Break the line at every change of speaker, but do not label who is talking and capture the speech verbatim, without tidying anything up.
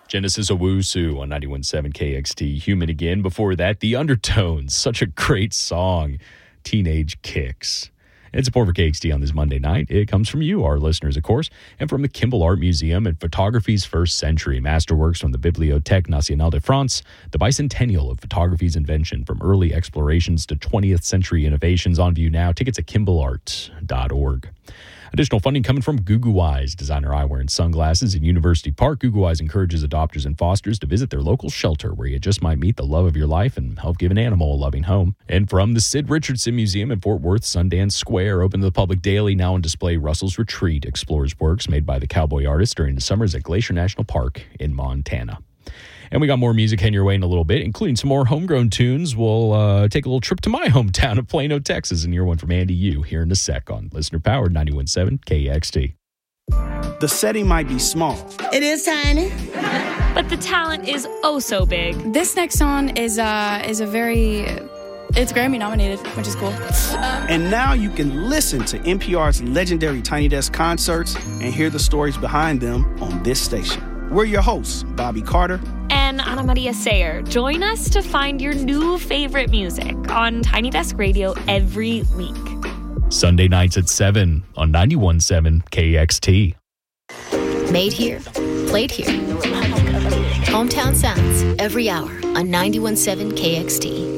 Genesis Owusu on ninety-one point seven K X T. Human Again. Before that, The Undertones. Such a great song. Teenage Kicks. And support for K X T on this Monday night. It comes from you, our listeners, of course, and from the Kimball Art Museum and Photography's First Century. Masterworks from the Bibliothèque Nationale de France. The bicentennial of photography's invention, from early explorations to twentieth century innovations, on view now. Tickets at kimball art dot org. Additional funding coming from Gugu Eyes, designer eyewear and sunglasses in University Park. Gugu Eyes encourages adopters and fosters to visit their local shelter, where you just might meet the love of your life and help give an animal a loving home. And from the Sid Richardson Museum in Fort Worth, Sundance Square, open to the public daily, now on display. Russell's Retreat explores works made by the cowboy artist during the summers at Glacier National Park in Montana. And we got more music heading your way in a little bit, including some more homegrown tunes. We'll uh, take a little trip to my hometown of Plano, Texas, and hear one from Andy Yu here in a sec on listener-powered ninety-one point seven K X T.
The setting might be small.
It is tiny.
But the talent is oh so big.
This next song is uh, is a very... It's Grammy nominated, which is cool. Um,
And now you can listen to N P R's legendary Tiny Desk concerts and hear the stories behind them on this station. We're your hosts, Bobby Carter
and Ana Maria Sayer. Join us to find your new favorite music on Tiny Desk Radio every week.
Sunday nights at seven on ninety-one point seven K X T.
Made here, played here. Hometown sounds every hour on ninety-one point seven K X T.